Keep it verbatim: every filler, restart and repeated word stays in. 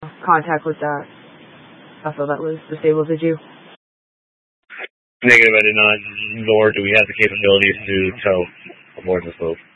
contact with that vessel that was disabled, did you? Negative, I did not, nor do we have the capabilities to tow aboard this boat.